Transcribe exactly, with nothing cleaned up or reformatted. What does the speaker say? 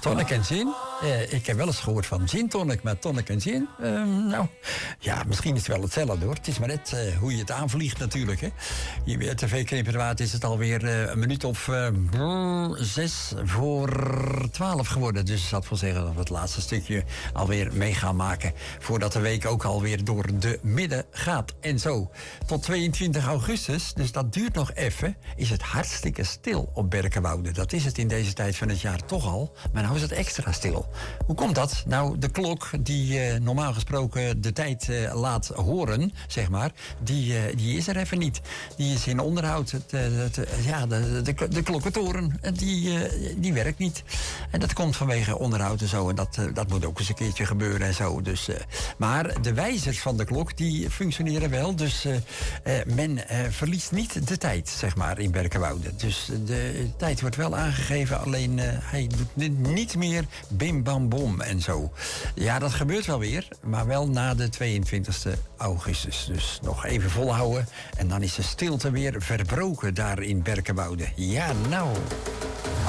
Tonic en gin? Uh, ik heb wel eens gehoord van gin tonic, maar tonic en gin? Uh, nou, ja, misschien is het wel hetzelfde hoor. Het is maar net uh, hoe je het aanvliegt natuurlijk. Hè. Hier bij tv-creeperaat is het alweer uh, een minuut of uh, brrr, zes voor twaalf geworden. Dus ik zal wel zeggen dat we het laatste stukje alweer mee gaan maken. Voordat de week ook alweer door de midden gaat. En zo, tot tweeëntwintig augustus, dus dat duurt nog even, is het hartstikke stil op Berkenwoude. Dat is het in deze tijd van het jaar toch al, maar nou is het extra stil. Hoe komt dat? Nou, de klok die uh, normaal gesproken de tijd uh, laat horen, zeg maar, die, uh, die is er even niet. Die is in onderhoud. Het, uh, het, uh, ja, de, de, de klokkentoren, die, uh, die werkt niet. En dat komt vanwege onderhoud en zo. En dat, uh, dat moet ook eens een keertje gebeuren en zo. Dus, uh, maar de wijzers van de klok, die functioneren wel. Dus uh, uh, men uh, verliest niet de tijd, zeg maar, in Berkenwoude. Dus de tijd wordt wel aangegeven, alleen uh, hij doet niet meer bim bam bom en zo. Ja, dat gebeurt wel weer, maar wel na de tweeëntwintigste augustus. Dus nog even volhouden en dan is de stilte weer verbroken daar in Berkenwoude. Ja, nou...